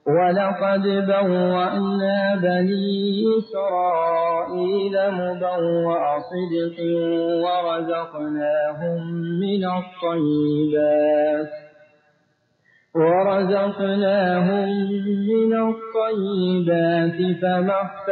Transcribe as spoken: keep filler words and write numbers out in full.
ولقد بوأنا بني إسرائيل مبوأ صدق ورزقناهم من الطيبات ورزقناهم من الطيبات فما